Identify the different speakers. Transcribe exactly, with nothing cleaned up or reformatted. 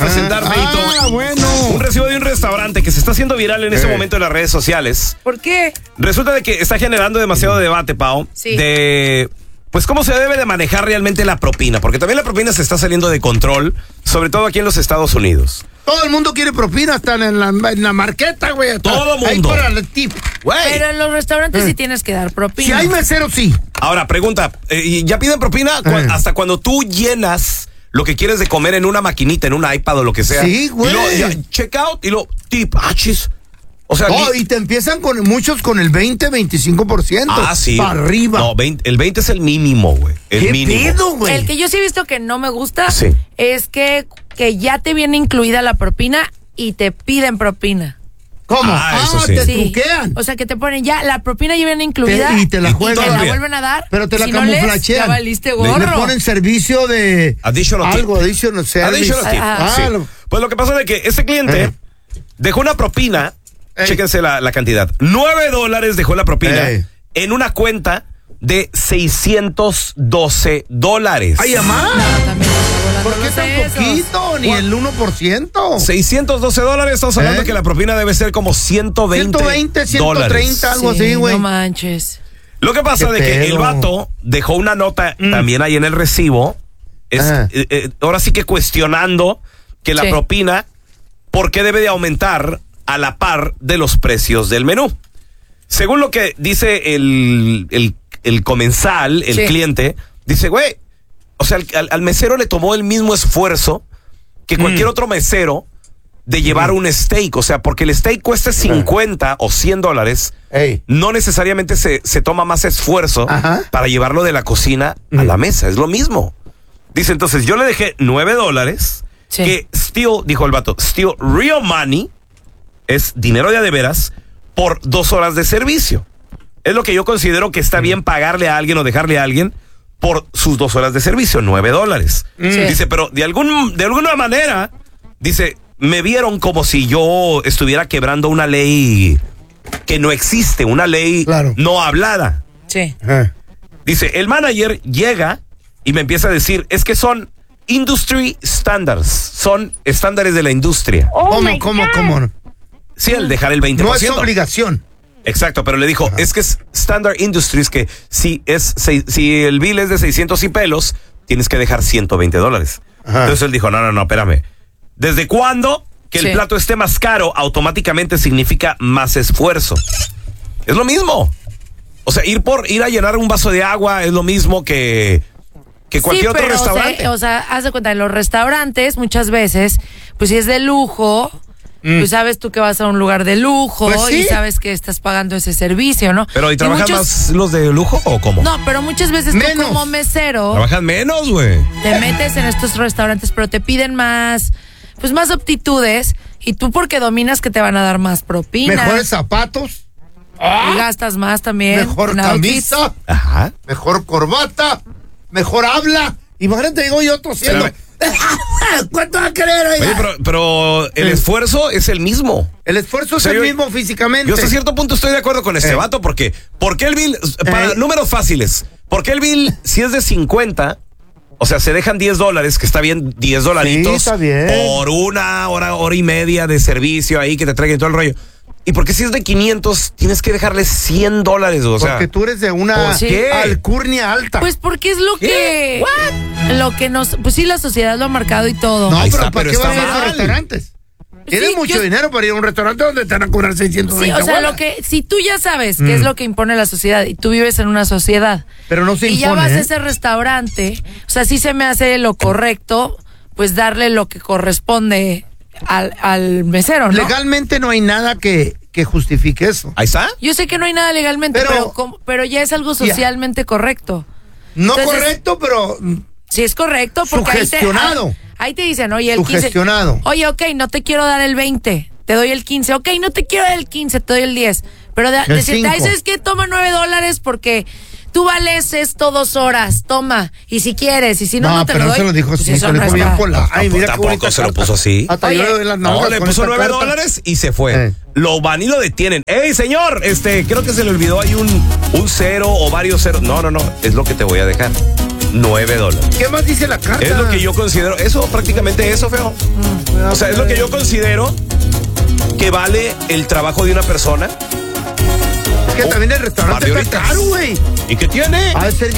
Speaker 1: presentar, Feito,
Speaker 2: ah, bueno.
Speaker 1: un recibo de un restaurante que se está haciendo viral en este
Speaker 2: Eh.
Speaker 1: momento en las redes sociales.
Speaker 3: ¿Por qué?
Speaker 1: Resulta de que está generando demasiado debate, Pao,
Speaker 3: Sí.
Speaker 1: de pues cómo se debe de manejar realmente la propina, porque también la propina se está saliendo de control, sobre todo aquí en los Estados Unidos.
Speaker 2: Todo el mundo quiere propina, hasta en la, en la marqueta, güey. hasta-
Speaker 1: Todo
Speaker 2: Ahí
Speaker 1: mundo.
Speaker 2: para el tip.
Speaker 1: Güey.
Speaker 3: Pero en los restaurantes
Speaker 2: Eh.
Speaker 3: sí tienes que dar propina.
Speaker 2: Si hay mesero, sí.
Speaker 1: Ahora, pregunta, eh, ¿ya piden propina Cu-
Speaker 2: Eh.
Speaker 1: hasta cuando tú llenas lo que quieres de comer en una maquinita, en un iPad o lo que sea?
Speaker 2: Sí, güey.
Speaker 1: Y luego, ya, check out y lo tip, ah, chis. O sea,
Speaker 2: Oh,
Speaker 1: ni-
Speaker 2: y te empiezan con muchos con el veinte, veinticinco por ciento.
Speaker 1: ah, sí.
Speaker 2: Para arriba.
Speaker 1: No, veinte, el veinte es el mínimo, güey. El
Speaker 2: ¿Qué
Speaker 1: mínimo.
Speaker 2: pedo, güey?
Speaker 3: El que yo sí he visto que no me gusta
Speaker 1: Sí.
Speaker 3: es que, que ya te viene incluida la propina y te piden propina.
Speaker 2: ¿Cómo?
Speaker 1: Ah, eso sí.
Speaker 2: te
Speaker 3: Sí.
Speaker 2: truquean.
Speaker 3: O sea, que te ponen ya, la propina ya viene incluida.
Speaker 2: Te- y te la juegan.
Speaker 3: te la
Speaker 1: Todavía.
Speaker 3: vuelven a dar.
Speaker 2: Pero te la
Speaker 3: Si no lees,
Speaker 2: camuflachean.
Speaker 3: ya valiste
Speaker 2: Le
Speaker 3: gorro.
Speaker 2: ponen servicio de
Speaker 1: Additional
Speaker 2: algo,
Speaker 1: tip.
Speaker 2: additional service.
Speaker 1: Additional tip.
Speaker 3: Ah,
Speaker 1: Sí.
Speaker 2: lo-
Speaker 1: Pues lo que pasa es que ese cliente
Speaker 2: Eh.
Speaker 1: dejó una propina,
Speaker 2: Ey.
Speaker 1: chéquense la, la cantidad, nueve dólares dejó la propina
Speaker 2: Ey.
Speaker 1: en una cuenta de seiscientos doce dólares.
Speaker 2: Ay, amá.
Speaker 3: No, también está volando
Speaker 2: ¿Por qué
Speaker 3: los
Speaker 2: tan
Speaker 3: sesos.
Speaker 2: poquito? Ni el uno por ciento.
Speaker 1: seiscientos doce dólares, estamos hablando
Speaker 2: ¿Eh?
Speaker 1: que la propina debe ser como ciento veinte,
Speaker 2: ciento veinte, ciento treinta,
Speaker 1: dólares.
Speaker 2: algo
Speaker 3: Sí,
Speaker 2: así, güey.
Speaker 3: No manches.
Speaker 1: Lo que pasa
Speaker 2: Qué
Speaker 1: de que
Speaker 2: pedo.
Speaker 1: el vato dejó una nota también ahí en el recibo, es,
Speaker 2: Ajá.
Speaker 1: eh, eh, ahora sí que cuestionando que la
Speaker 3: Sí.
Speaker 1: propina, ¿por qué debe de aumentar a la par de los precios del menú? Según lo que dice el, el, el comensal, el
Speaker 3: Sí.
Speaker 1: cliente, dice, güey, o sea, al, al- al mesero le tomó el mismo esfuerzo que cualquier otro mesero de llevar un steak, o sea, porque el steak cuesta cincuenta o cien dólares,
Speaker 2: Ey.
Speaker 1: no necesariamente se, se toma más esfuerzo
Speaker 2: Ajá.
Speaker 1: para llevarlo de la cocina a la mesa, es lo mismo. Dice, entonces, yo le dejé nueve dólares,
Speaker 3: Sí.
Speaker 1: que still, dijo el vato, still real money, es dinero de a de veras, por dos horas de servicio. Es lo que yo considero que está bien pagarle a alguien o dejarle a alguien por sus dos horas de servicio, nueve dólares.
Speaker 3: Sí.
Speaker 1: Dice, pero de algún, de alguna manera, dice, me vieron como si yo estuviera quebrando una ley que no existe, una ley
Speaker 2: Claro.
Speaker 1: no hablada.
Speaker 3: Sí.
Speaker 2: Eh.
Speaker 1: Dice, el manager llega y me empieza a decir, es que son industry standards, son estándares de la industria.
Speaker 2: ¿Cómo, cómo, cómo?
Speaker 1: Sí, el dejar el veinte
Speaker 2: No
Speaker 1: por
Speaker 2: es
Speaker 1: ciento.
Speaker 2: obligación.
Speaker 1: Exacto, pero le dijo, es que es Standard Industries, que si es si, si el bill es de seiscientos y pelos, tienes que dejar ciento veinte dólares.
Speaker 2: Ajá.
Speaker 1: Entonces él dijo, no, no, no, espérame. ¿Desde cuándo que el
Speaker 3: Sí.
Speaker 1: plato esté más caro automáticamente significa más esfuerzo? Es lo mismo. O sea, ir por ir a llenar un vaso de agua es lo mismo que, que cualquier
Speaker 3: Sí,
Speaker 1: otro
Speaker 3: pero, o sea,
Speaker 1: restaurante.
Speaker 3: O sea, haz de cuenta, en los restaurantes muchas veces, pues si es de lujo, pues sabes tú que vas a un lugar de lujo
Speaker 2: Pues sí.
Speaker 3: y sabes que estás pagando ese servicio, ¿no?
Speaker 1: Pero ¿y trabajan
Speaker 3: muchos-
Speaker 1: más los de lujo o cómo?
Speaker 3: No, pero muchas veces
Speaker 2: Menos.
Speaker 3: tú como mesero
Speaker 1: Trabajan menos, güey.
Speaker 3: te metes en estos restaurantes, pero te piden más, pues más aptitudes y tú porque dominas que te van a dar más propina.
Speaker 2: Mejores zapatos,
Speaker 3: Y gastas más también.
Speaker 2: mejor
Speaker 3: en outfits.
Speaker 2: camisa,
Speaker 1: Ajá.
Speaker 2: mejor corbata, mejor habla. Imagínate, digo yo tosiendo.
Speaker 1: Espérame.
Speaker 2: ¿Cuánto va a querer, oiga?
Speaker 1: Oye, pero, pero el
Speaker 2: Eh.
Speaker 1: esfuerzo es el mismo.
Speaker 2: El esfuerzo
Speaker 1: O sea,
Speaker 2: es el
Speaker 1: yo-
Speaker 2: mismo físicamente.
Speaker 1: Yo hasta cierto punto estoy de acuerdo con este
Speaker 2: Eh.
Speaker 1: vato, porque ¿por qué el bill, para
Speaker 2: Eh.
Speaker 1: números fáciles, por qué el bill, si es de cincuenta, o sea, se dejan diez dólares, que está bien, diez dolaritos,
Speaker 2: Sí, está bien.
Speaker 1: por una hora, hora y media de servicio ahí que te traigan todo el rollo? ¿Y por qué si es de quinientos, tienes que dejarle cien dólares? O sea,
Speaker 2: Porque tú eres de una
Speaker 1: ¿por qué?
Speaker 2: alcurnia alta.
Speaker 3: Pues porque es lo
Speaker 1: ¿Qué?
Speaker 3: que lo que nos, pues sí, la sociedad lo ha marcado y todo.
Speaker 2: no,
Speaker 1: Ahí
Speaker 2: pero
Speaker 1: está,
Speaker 2: ¿para
Speaker 1: pero
Speaker 2: qué
Speaker 1: está
Speaker 2: vas a ir a
Speaker 1: mal.
Speaker 2: esos restaurantes? Tienes
Speaker 3: Sí,
Speaker 2: mucho
Speaker 3: yo-
Speaker 2: dinero para ir a un restaurante donde te van a cobrar seiscientos
Speaker 3: Sí,
Speaker 2: veinte
Speaker 3: o sea,
Speaker 2: bolas.
Speaker 3: lo que si tú ya sabes
Speaker 2: Mm.
Speaker 3: qué es lo que impone la sociedad y tú vives en una sociedad
Speaker 2: Pero no se
Speaker 3: y ya
Speaker 2: impone,
Speaker 3: vas
Speaker 2: ¿eh?
Speaker 3: a ese restaurante, o sea, sí se me hace lo correcto, pues darle lo que corresponde al, al mesero, ¿no?
Speaker 2: Legalmente no hay nada que, que justifique eso.
Speaker 1: ahí está.
Speaker 3: Yo sé que no hay nada legalmente,
Speaker 2: Pero-
Speaker 3: pero como- pero, ya es algo socialmente correcto.
Speaker 2: No
Speaker 3: Entonces-
Speaker 2: correcto, pero
Speaker 3: Sí es correcto porque ahí te,
Speaker 2: Sugestionado.
Speaker 3: ahí, ahí te dicen, oye, el quince.
Speaker 2: Sugestionado.
Speaker 3: Oye, ok, no te quiero dar el veinte, te doy el quince. Ok, no te quiero dar el quince, te doy el diez. Pero de,
Speaker 2: El
Speaker 3: decirte, ay,
Speaker 2: cinco.
Speaker 3: ¿sabes qué? Toma nueve dólares porque tú vales esto dos horas, toma. Y si quieres, y si no, no,
Speaker 2: no,
Speaker 3: te
Speaker 2: pero
Speaker 3: lo
Speaker 2: no
Speaker 3: doy.
Speaker 2: se lo dijo
Speaker 3: Pues
Speaker 2: así,
Speaker 3: eso
Speaker 2: se lo
Speaker 3: no
Speaker 2: dijo
Speaker 3: está-
Speaker 2: bien por la. Ay, mira qué
Speaker 1: Tampoco
Speaker 2: bonita
Speaker 1: se lo
Speaker 2: carta.
Speaker 1: puso así.
Speaker 2: Hasta yo
Speaker 3: Oye.
Speaker 2: le doy las
Speaker 1: No,
Speaker 2: nalgas
Speaker 1: le
Speaker 2: con
Speaker 1: puso
Speaker 2: esta
Speaker 1: nueve
Speaker 2: carta.
Speaker 1: dólares y se fue.
Speaker 2: Eh.
Speaker 1: Lo van y lo detienen. ¡Ey, señor! Este, creo que se le olvidó ahí un, un cero o varios ceros. No, no, no, es lo que te voy a dejar. nueve dólares.
Speaker 2: ¿Qué más dice la carta?
Speaker 1: Es lo que yo considero, eso prácticamente eso, feo. O sea, es lo que yo considero que vale el trabajo de una persona.
Speaker 2: Es que también el restaurante está caro, güey.
Speaker 1: ¿Y qué tiene?
Speaker 2: Ha de ser bien